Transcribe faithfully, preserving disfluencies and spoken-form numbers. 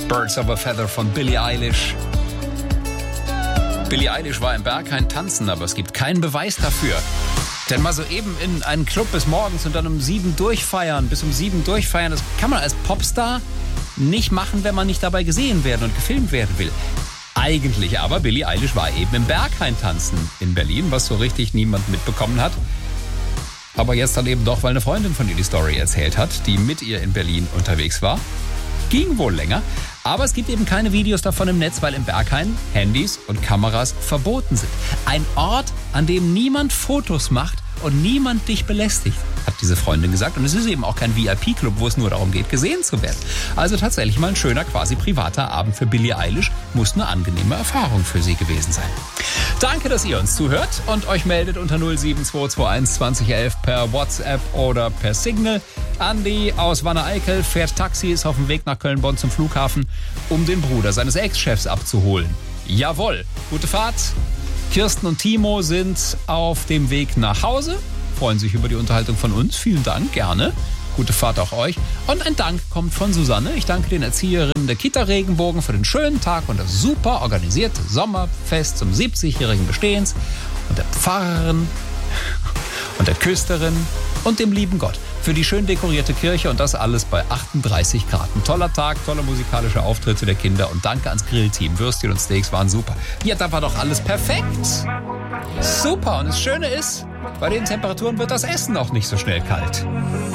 Birds of a Feather von Billie Eilish. Billie Eilish war im Berghain tanzen, aber es gibt keinen Beweis dafür. Denn mal so eben in einen Club bis morgens und dann um sieben durchfeiern, bis um sieben durchfeiern, das kann man als Popstar nicht machen, wenn man nicht dabei gesehen werden und gefilmt werden will. Eigentlich aber, Billie Eilish war eben im Berghain tanzen in Berlin, was so richtig niemand mitbekommen hat. Aber jetzt dann eben doch, weil eine Freundin von ihr die Story erzählt hat, die mit ihr in Berlin unterwegs war. Ging wohl länger, aber es gibt eben keine Videos davon im Netz, weil im Berghain Handys und Kameras verboten sind. Ein Ort, an dem niemand Fotos macht und niemand dich belästigt, hat diese Freundin gesagt. Und es ist eben auch kein V I P-Club, wo es nur darum geht, gesehen zu werden. Also tatsächlich mal ein schöner, quasi privater Abend für Billie Eilish. Muss eine angenehme Erfahrung für sie gewesen sein. Danke, dass ihr uns zuhört und euch meldet unter null sieben zwei zwei eins zwanzig elf per WhatsApp oder per Signal. Andi aus Wanne-Eickel fährt Taxi, ist auf dem Weg nach Köln-Bonn zum Flughafen, um den Bruder seines Ex-Chefs abzuholen. Jawohl, gute Fahrt. Kirsten und Timo sind auf dem Weg nach Hause, freuen sich über die Unterhaltung von uns. Vielen Dank, gerne. Gute Fahrt auch euch. Und ein Dank kommt von Susanne. Ich danke den Erzieherinnen der Kita Regenbogen für den schönen Tag und das super organisierte Sommerfest zum siebzigjährigen Bestehens und der Pfarrerin und der Küsterin und dem lieben Gott für die schön dekorierte Kirche und das alles bei achtunddreißig Grad. Ein toller Tag, tolle musikalische Auftritte der Kinder und danke ans Grillteam. Würstchen und Steaks waren super. Ja, da war doch alles perfekt. Super. Und das Schöne ist, bei den Temperaturen wird das Essen auch nicht so schnell kalt.